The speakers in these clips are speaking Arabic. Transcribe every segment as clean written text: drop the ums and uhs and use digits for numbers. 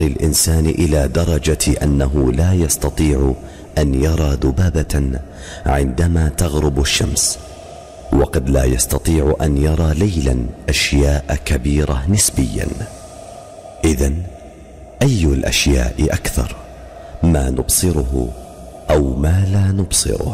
الإنسان إلى درجة أنه لا يستطيع أن يرى ذبابة عندما تغرب الشمس، وقد لا يستطيع أن يرى ليلا أشياء كبيرة نسبيا. إذن أي الأشياء أكثر، ما نبصره أو ما لا نبصره؟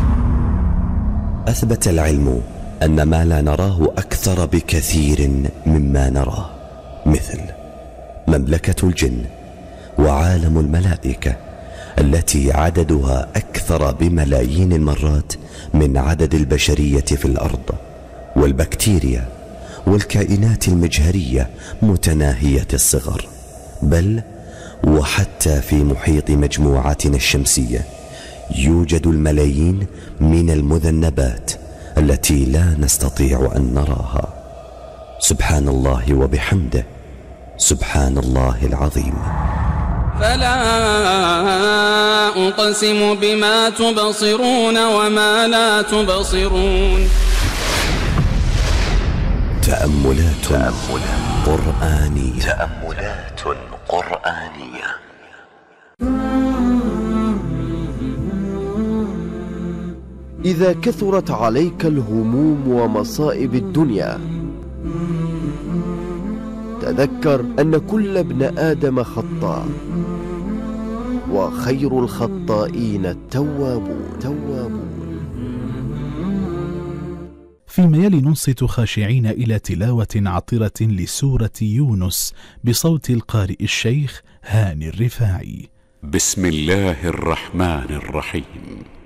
أثبت العلم أن ما لا نراه أكثر بكثير مما نراه، مثل مملكة الجن وعالم الملائكة التي عددها أكثر بملايين المرات من عدد البشرية في الأرض، والبكتيريا والكائنات المجهرية متناهية الصغر، بل وحتى في محيط مجموعتنا الشمسية يوجد الملايين من المذنبات التي لا نستطيع أن نراها. سبحان الله وبحمده، سبحان الله العظيم. فلا أقسم بما تبصرون وما لا تبصرون. تأملات قرآنية. إذا كثرت عليك الهموم ومصائب الدنيا، تذكر أن كل ابن آدم خطاء، وخير الخطائين التوابون. فيما يلي ننصت خاشعين إلى تلاوة عطرة لسورة يونس بصوت القارئ الشيخ هاني الرفاعي. بسم الله الرحمن الرحيم.